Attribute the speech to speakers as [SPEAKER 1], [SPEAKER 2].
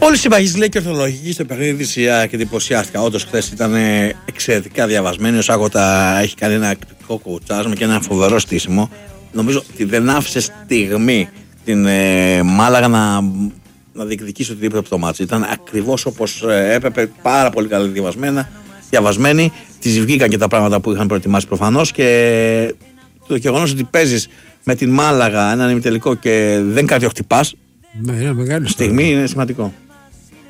[SPEAKER 1] Όλοι συμπαγείς λέει και ορθολογικοί στο παιχνίδι της ΙΑ και εντυπωσιάστηκα. Όντως χθες ήταν εξαιρετικά διαβασμένοι. Ο Σάγοτα έχει κάνει ένα εκπληκτικό κουτσάσμα και ένα φοβερό στήσιμο. Νομίζω ότι δεν άφησε στιγμή την Μάλαγα να διεκδικήσει οτιδήποτε από το μάτσο. Ήταν ακριβώς όπως έπρεπε, πάρα πολύ καλά διαβασμένοι. Τις βγήκαν και τα πράγματα που είχαν προετοιμάσει προφανώς και το γεγονός ότι παίζεις με την Μάλαγα έναν ημιτελικό και δεν καρδιοχτυπάς.
[SPEAKER 2] Ναι, είναι μεγάλη
[SPEAKER 1] στιγμή είναι σημαντικό.